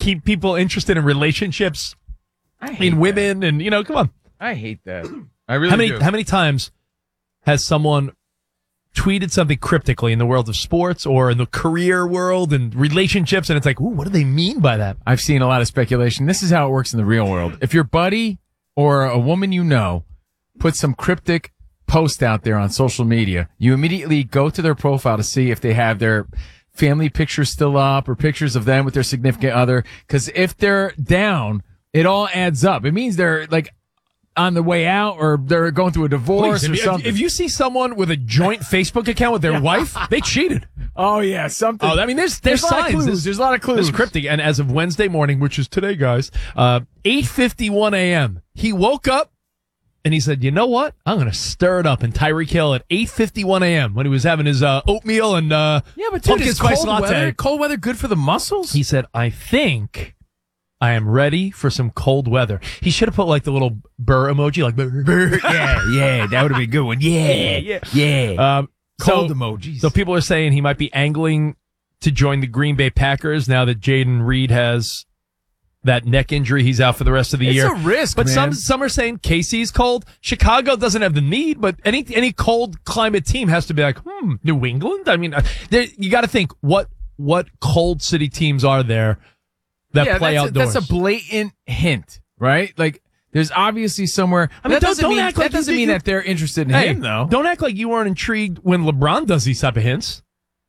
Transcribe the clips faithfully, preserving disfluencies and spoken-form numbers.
keep people interested in relationships, in women, that. and you know, come on. I hate that. I really how many do. How many times has someone tweeted something cryptically in the world of sports or in the career world and relationships, and it's like, ooh, what do they mean by that? I've seen a lot of speculation. This is how it works in the real world. If your buddy or a woman you know puts some cryptic post out there on social media, you immediately go to their profile to see if they have their family pictures still up or pictures of them with their significant other. Because if they're down, it all adds up. It means they're like on the way out or they're going through a divorce Please, or if, something. If you see someone with a joint Facebook account with their yeah. wife, they cheated. Oh, yeah, something. Oh, I mean, there's there's, there's signs. A lot of clues. There's, there's a lot of clues. There's cryptic. And as of Wednesday morning, which is today, guys, uh, eight fifty-one a.m., he woke up and he said, you know what? I'm going to stir it up in Tyreek Hill at eight fifty-one a.m. when he was having his uh, oatmeal and uh, yeah, but dude, pumpkin is spice cold latte. Weather, cold weather good for the muscles? He said, I think I am ready for some cold weather. He should have put like the little burr emoji, like burr. burr. Yeah, yeah, that would have been a good one. Yeah, yeah, yeah. Um, cold so, emojis. So people are saying he might be angling to join the Green Bay Packers now that Jaden Reed has that neck injury. He's out for the rest of the it's year. It's a risk, but man. some some are saying K C's cold. Chicago doesn't have the need, but any any cold climate team has to be like, hmm, New England. I mean, there, you got to think what what cold city teams are there that yeah, play that's outdoors. A, that's a blatant hint, right? Like, there's obviously somewhere. I mean, that don't, doesn't don't mean, act like that doesn't you, mean you, that they're interested in hey, him, though. Don't act like you weren't intrigued when LeBron does these type of hints.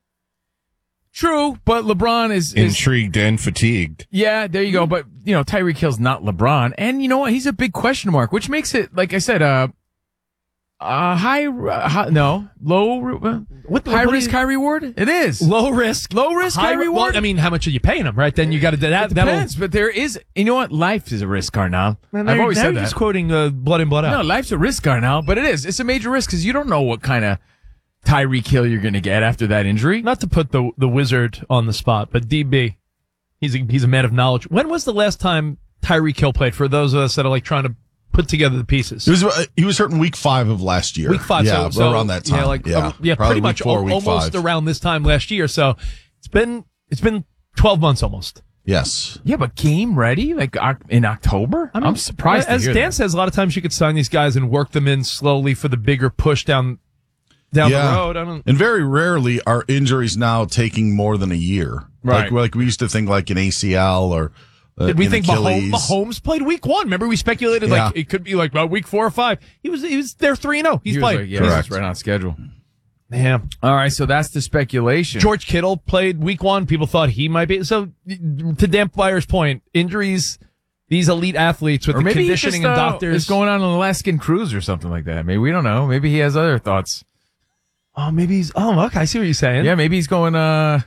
True, but LeBron is, is intrigued and fatigued. Yeah, there you go. But you know, Tyreek Hill's not LeBron, and you know what? He's a big question mark, which makes it, like I said, uh, uh high, uh, high no, low, uh, what the, high what risk, you, high reward. It is low risk, low risk, high, high reward. Well, I mean, how much are you paying him? Right? Then you got to that. It depends, but there is. You know what? Life is a risk, Carnal. Man, I've always now said you're that. Just quoting uh, Blood in, Blood out. No, life's a risk, Carnal, but it is. It's a major risk because you don't know what kind of Tyreek Hill you're going to get after that injury. Not to put the the wizard on the spot, but D B, he's a, he's a man of knowledge. When was the last time Tyreek Hill played? For those of us that are like trying to put together the pieces, he was uh, he was hurt in week five of last year. Week five, yeah, so, so around that time. Yeah, like yeah, um, yeah, Probably pretty much four, al- almost five. around this time last year. So it's been it's been twelve months almost. Yes. Yeah, but game ready like in October. I mean, I'm surprised. As to hear Dan that. says, a lot of times you could sign these guys and work them in slowly for the bigger push down. Down yeah. the road, I don't. And very rarely are injuries now taking more than a year. Right. Like, like we used to think like an A C L or uh, Did we an think Achilles. Mahomes, Mahomes played week one? Remember we speculated Yeah. like it could be like about week four or five. He was he was there three and zero. He's He was played. like, yeah, he's right on schedule. Yeah. All right, so that's the speculation. George Kittle played week one. People thought he might be. So to Dan Flyer's point, injuries. These elite athletes with or the maybe conditioning just, uh, and doctors is going on an Alaskan cruise or something like that. Maybe we don't know. Maybe he has other thoughts. Oh, maybe he's. Oh, okay. I see what you're saying. Yeah, maybe he's going uh,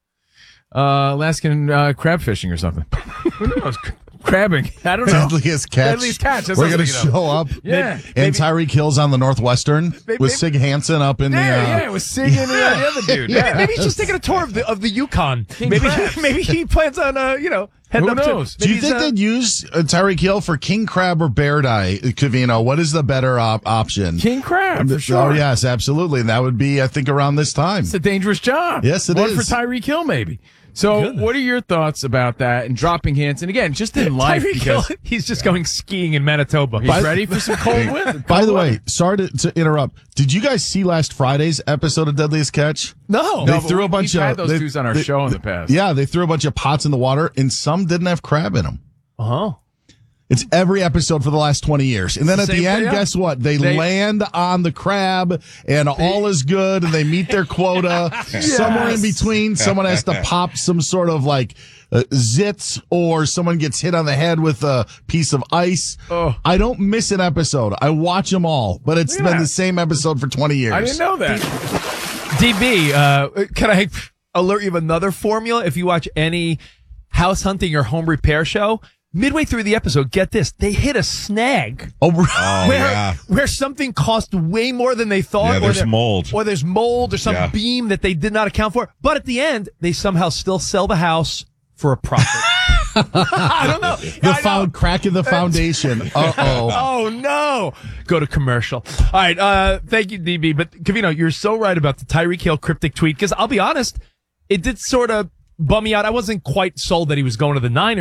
uh, Alaskan uh, crab fishing or something. Who knows? Crabbing. I don't know. Deadliest catch. Deadliest catch. That's We're what I going to was thinking of. show up. Yeah. And Tyreek Hill's on the Northwestern Maybe- with Sig Hansen up in Yeah, the. Uh, yeah, it was Sig and the other dude. Maybe, Yeah. maybe he's just taking a tour of the of the Yukon. Maybe crabs. maybe he plans on uh you know heading Who up knows? to. Do you maybe think he's, uh, they'd use uh, Tyreek Hill for king crab or bear dye, Cavino? What is the better op- option? King crab, for sure. Oh, yes, absolutely. And that would be, I think, around this time. It's a dangerous job. Yes, it One is. for Tyreek Hill, maybe. So, Goodness. what are your thoughts about that and dropping hints? And again, just in life, Tyreek because Hill, he's just going skiing in Manitoba. he's By- ready for some cold weather. By the way, sorry to, to interrupt. Did you guys see last Friday's episode of Deadliest Catch? No. They No, but threw we- a bunch we've of had those they- dudes on our they- show in the past. Yeah, they threw a bunch of pots in the water, and some didn't have crab in them. Oh. It's every episode for the last twenty years. And then at Same the end, thing, yeah. guess what? They, They- land on the crab and all is good and they meet their quota. Somewhere in between, someone has to pop some sort of like uh, zits or someone gets hit on the head with a piece of ice. Oh. I don't miss an episode. I watch them all, but it's Look at been that. the same episode for twenty years. I didn't know that. D B, uh, can I alert you of another formula? If you watch any house hunting or home repair show, midway through the episode, get this, they hit a snag. Oh, Oh, where, yeah. where something cost way more than they thought. Yeah, or there's there- mold. Or there's mold or some Yeah. beam that they did not account for. But at the end, they somehow still sell the house for a profit. I don't know. the I found know. crack in the foundation. Uh oh. Oh, no. Go to commercial. All right. Uh, thank you, D B. But, Cavino, you're so right about the Tyreek Hill cryptic tweet because I'll be honest, it did sort of bum me out. I wasn't quite sold that he was going to the Niners.